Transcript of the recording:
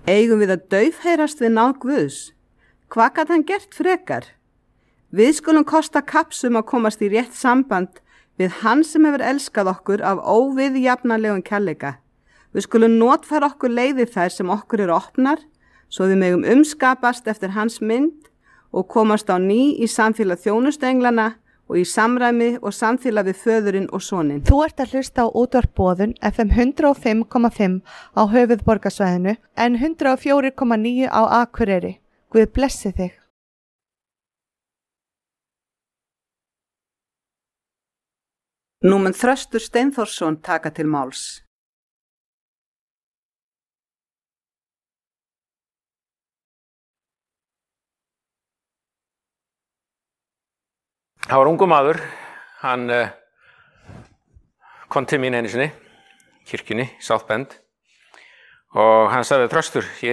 Eigum við að daufheyrast við náð Guðs? Hvað gat hann gert frekar? Við skulum kosta kapsum að komast í rétt samband við hann sem hefur elskað okkur af óviðjafnanlegum kærleika. Við skulum notfæra okkur leiðir þær sem okkur eru opnar, svo við megum umskapast eftir hans mynd og komast á ný í samfélag þjónustuenglana og í samræmi og samfélag við föðurinn og soninn. Þú ert að hlusta á útvarp Boðun FM 105,5 á höfuðborgarsvæðinu en 104,9 á Akureyri. Guð blessi þig. Nú mun Þröstur Steinþórsson taka til máls. Það var ungur maður, hann kom til mín einu sinni, kirkjunni, South Bend, og hann sagði: Þröstur, ég